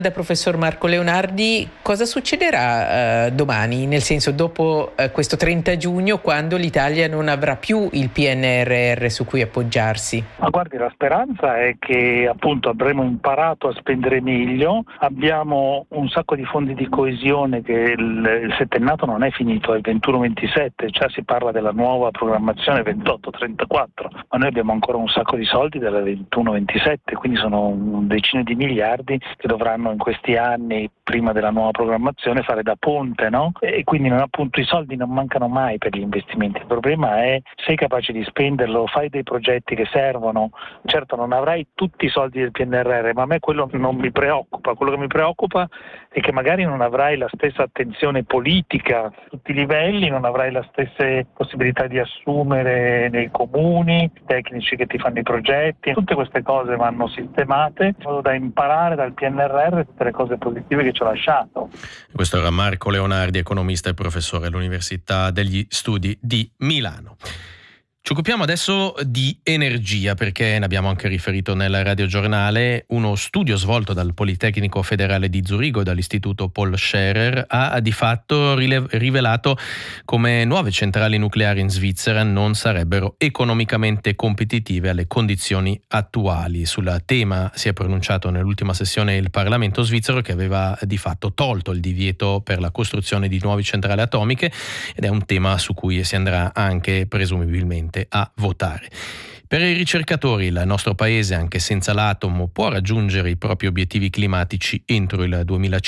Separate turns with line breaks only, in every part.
Da professor Marco Leonardi, cosa succederà domani, nel senso dopo questo 30 giugno, quando l'Italia non avrà più il PNRR su cui appoggiarsi?
Ma guardi, la speranza è che appunto avremo imparato a spendere meglio, abbiamo un sacco di fondi di coesione che il settennato non è finito, è 21-27, già si parla della nuova programmazione 28-34, ma noi abbiamo ancora un sacco di soldi della 21-27, quindi sono decine di miliardi che dovranno in questi anni, prima della nuova programmazione, fare da ponte, no? E quindi appunto i soldi non mancano mai per gli investimenti. Il problema è: sei capace di spenderlo, fai dei progetti che servono. Certo, non avrai tutti i soldi del PNRR, ma a me quello non mi preoccupa. Quello che mi preoccupa è che magari non avrai la stessa attenzione politica a tutti i livelli, non avrai la stessa possibilità di assumere nei comuni, tecnici che ti fanno i progetti. Tutte queste cose vanno sistemate in modo da imparare dal PNRR tutte le cose positive che ci ha lasciato.
Questo era Marco Leonardi, economista e professore all'Università degli Studi di Milano. Ci occupiamo adesso di energia, perché ne abbiamo anche riferito nel radiogiornale. Uno studio svolto dal Politecnico Federale di Zurigo e dall'Istituto Paul Scherrer ha di fatto rivelato come nuove centrali nucleari in Svizzera non sarebbero economicamente competitive alle condizioni attuali. Sul tema si è pronunciato nell'ultima sessione il Parlamento svizzero, che aveva di fatto tolto il divieto per la costruzione di nuove centrali atomiche, ed è un tema su cui si andrà anche presumibilmente a votare. Per i ricercatori il nostro paese, anche senza l'atomo, può raggiungere i propri obiettivi climatici entro il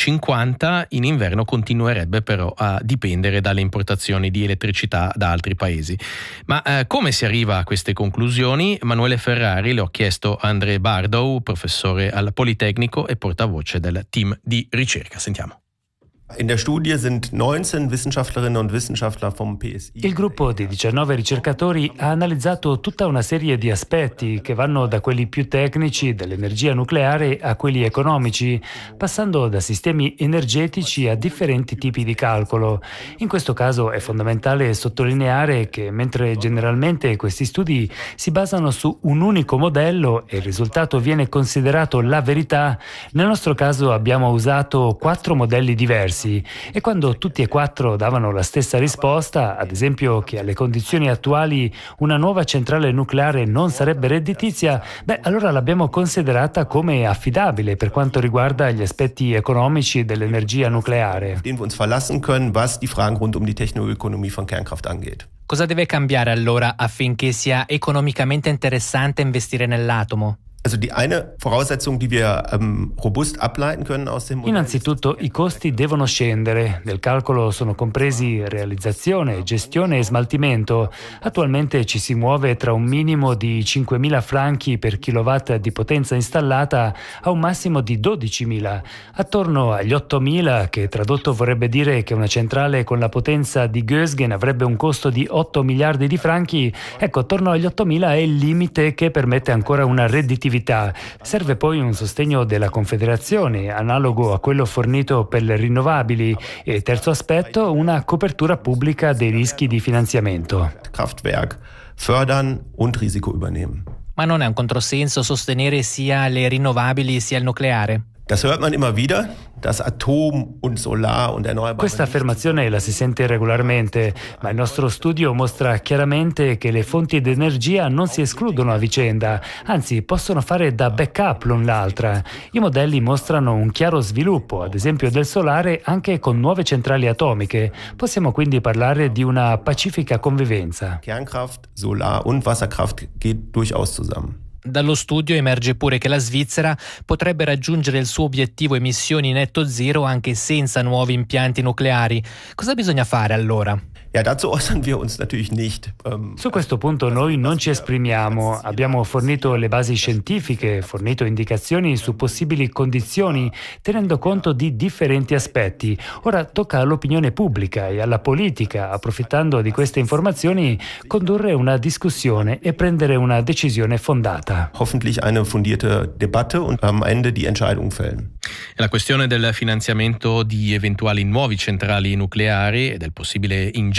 2050. In inverno continuerebbe però a dipendere dalle importazioni di elettricità da altri paesi. Ma come si arriva a queste conclusioni? Emanuele Ferrari le ho chiesto a André Bardow, professore al Politecnico e portavoce del team di ricerca. Sentiamo.
In der Studie sind 19 Wissenschaftlerinnen und Wissenschaftler vom PSI.
Il gruppo di 19 ricercatori ha analizzato tutta una serie di aspetti che vanno da quelli più tecnici dell'energia nucleare a quelli economici, passando da sistemi energetici a differenti tipi di calcolo. In questo caso è fondamentale sottolineare che mentre generalmente questi studi si basano su un unico modello e il risultato viene considerato la verità, nel nostro caso abbiamo usato 4 modelli diversi. E quando tutti e 4 davano la stessa risposta, ad esempio che alle condizioni attuali una nuova centrale nucleare non sarebbe redditizia, allora l'abbiamo considerata come affidabile per quanto riguarda gli aspetti economici dell'energia nucleare.
Den wir uns verlassen können, was die Fragen rund um die Technoökonomie von Kernkraft angeht.
Cosa deve cambiare allora affinché sia economicamente interessante investire nell'atomo?
Also die eine Voraussetzung, die wir robust ableiten können aus dem Modell.
Innanzitutto i costi devono scendere. Nel calcolo sono compresi realizzazione, gestione e smaltimento. Attualmente ci si muove tra un minimo di 5.000 franchi per kilowatt di potenza installata a un massimo di 12.000. Attorno agli 8.000, che tradotto vorrebbe dire che una centrale con la potenza di Gösgen avrebbe un costo di 8 miliardi di franchi, ecco, attorno agli 8.000 è il limite che permette ancora una redditività. Serve poi un sostegno della Confederazione, analogo a quello fornito per le rinnovabili, e terzo aspetto, una copertura pubblica dei rischi di finanziamento.
Kraftwerk fördern und Risiko übernehmen.
Ma non è un controsenso sostenere sia le rinnovabili sia il nucleare?
Das hört man immer wieder, dass Atom und Solar und erneuerbare.
Questa affermazione la si sente regolarmente, ma il nostro studio mostra chiaramente che le fonti di energia non si escludono a vicenda, anzi possono fare da backup l'un l'altra. I modelli mostrano un chiaro sviluppo, ad esempio del solare, anche con nuove centrali atomiche. Possiamo quindi parlare di una pacifica convivenza.
Kernkraft, Solar und Wasserkraft geht durchaus zusammen.
Dallo studio emerge pure che la Svizzera potrebbe raggiungere il suo obiettivo emissioni netto zero anche senza nuovi impianti nucleari. Cosa bisogna fare allora?
Ja, dazu äußern wir uns natürlich nicht.
Su questo punto noi non ci esprimiamo. Abbiamo fornito le basi scientifiche, fornito indicazioni su possibili condizioni, tenendo conto di differenti aspetti. Ora tocca all'opinione pubblica e alla politica, approfittando di queste informazioni, condurre una discussione e prendere una decisione fondata.
Hoffentlich eine fundierte Debatte und am Ende die Entscheidung fällen.
La questione del finanziamento di eventuali nuovi centrali nucleari e del possibile ingegnerismo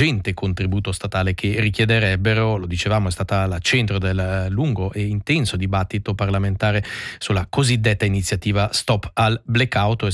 l'urgente contributo statale che richiederebbero. Lo dicevamo, è stata al centro del lungo e intenso dibattito parlamentare sulla cosiddetta iniziativa Stop al Blackout.